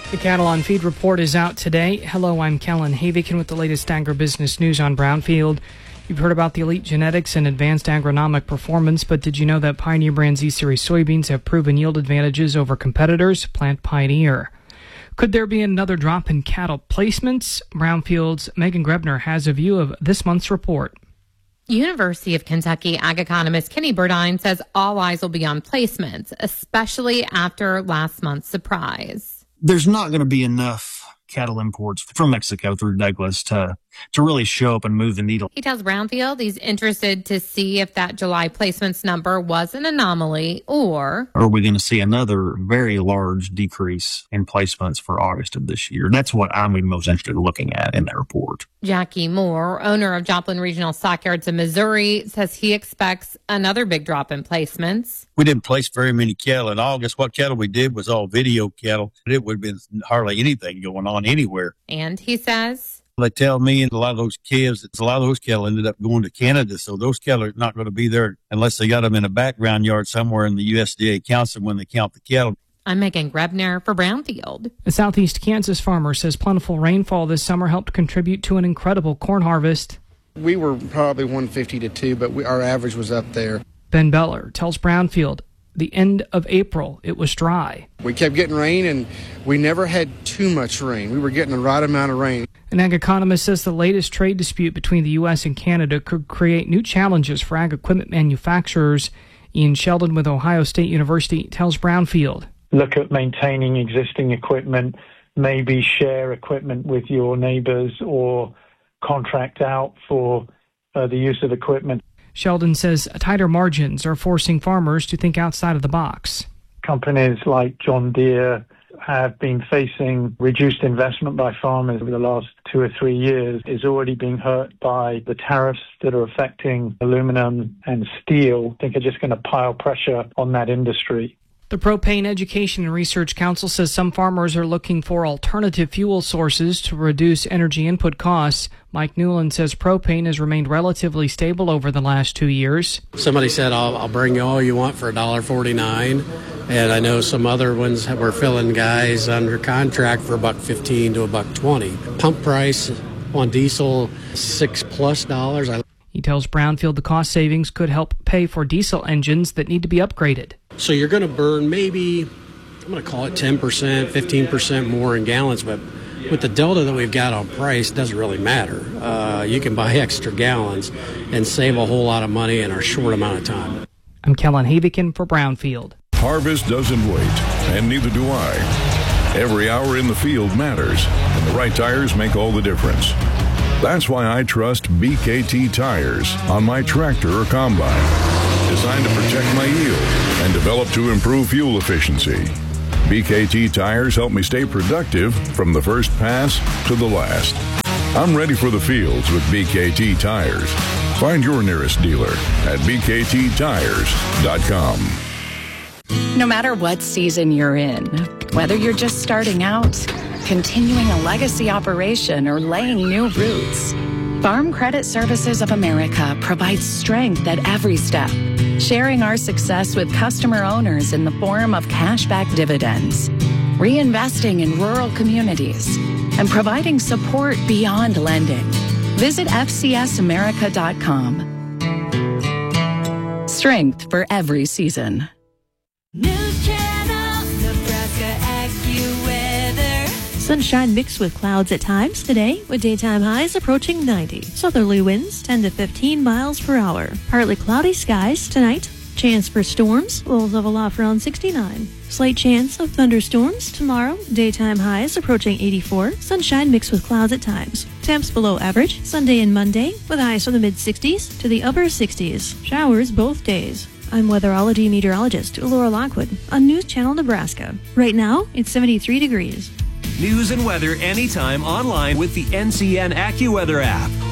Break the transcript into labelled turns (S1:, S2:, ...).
S1: The Cattle on Feed report is out today. Hello, I'm Kellen Havikin with the latest agribusiness news on Brownfield. You've heard about the elite genetics and advanced agronomic performance, but did you know that Pioneer Brand Z-Series soybeans have proven yield advantages over competitors? Plant Pioneer. Could there be another drop in cattle placements? Brownfield's Megan Grebner has a view of this month's report.
S2: University of Kentucky ag economist Kenny Burdine says all eyes will be on placements, especially after last month's surprise.
S3: There's not going to be enough cattle imports from Mexico through Douglas to really show up and move the needle.
S2: He tells Brownfield he's interested to see if that July placements number was an anomaly or
S3: are we going to see another very large decrease in placements for August of this year? That's what I'm most interested in looking at in that report.
S2: Jackie Moore, owner of Joplin Regional Stockyards in Missouri, says he expects another big drop in placements.
S4: We didn't place very many cattle in August. What cattle we did was all video cattle. It would have been hardly anything going on anywhere.
S2: And he says,
S4: they tell me a lot of those calves, a lot of those cattle ended up going to Canada. So those cattle are not going to be there unless they got them in a background yard somewhere in the USDA counts them when they count the cattle.
S2: I'm Megan Grebner for Brownfield.
S1: A southeast Kansas farmer says plentiful rainfall this summer helped contribute to an incredible corn harvest.
S5: We were probably 150 to 2, but our average was up there.
S1: Ben Beller tells Brownfield the end of April it was dry.
S5: We kept getting rain and we never had too much rain. We were getting the right amount of rain.
S1: An ag economist says the latest trade dispute between the U.S. and Canada could create new challenges for ag equipment manufacturers. Ian Sheldon with Ohio State University tells Brownfield.
S6: Look at maintaining existing equipment, maybe share equipment with your neighbors or contract out for the use of equipment.
S1: Sheldon says tighter margins are forcing farmers to think outside of the box.
S6: Companies like John Deere have been facing reduced investment by farmers over the last 2 or 3 years, is already being hurt by the tariffs that are affecting aluminum and steel. I think are just going to pile pressure on that industry.
S1: The Propane Education and Research Council says some farmers are looking for alternative fuel sources to reduce energy input costs. Mike Newland says propane has remained relatively stable over the last 2 years.
S7: Somebody said, I'll bring you all you want for $1.49. And I know some other ones were filling guys under contract for $1.15 to $1.20. Pump price on diesel, $6+
S1: He tells Brownfield the cost savings could help pay for diesel engines that need to be upgraded.
S7: So you're going to burn maybe, I'm going to call it 10%, 15% more in gallons, but with the delta that we've got on price, it doesn't really matter. You can buy extra gallons and save a whole lot of money in a short amount of time.
S1: I'm Kellen Havikin for Brownfield.
S8: Harvest doesn't wait, and neither do I. Every hour in the field matters, and the right tires make all the difference. That's why I trust BKT tires on my tractor or combine. Designed to protect my yield and developed to improve fuel efficiency. BKT tires help me stay productive from the first pass to the last. I'm ready for the fields with BKT tires. Find your nearest dealer at bkttires.com.
S9: No matter what season you're in, whether you're just starting out, continuing a legacy operation, or laying new roots, Farm Credit Services of America provides strength at every step, sharing our success with customer owners in the form of cashback dividends, reinvesting in rural communities, and providing support beyond lending. Visit FCSAmerica.com. Strength for every season.
S10: News Channel, Nebraska AccuWeather.
S11: Sunshine mixed with clouds at times today, with daytime highs approaching 90. Southerly winds 10 to 15 miles per hour. Partly cloudy skies tonight. Chance for storms, lows level off around 69. Slight chance of thunderstorms tomorrow. Daytime highs approaching 84. Sunshine mixed with clouds at times. Temps below average Sunday and Monday, with highs from the mid-60s to the upper 60s. Showers both days. I'm weatherology meteorologist Laura Lockwood on News Channel Nebraska. Right now, it's 73 degrees.
S12: News and weather anytime online with the NCN AccuWeather app.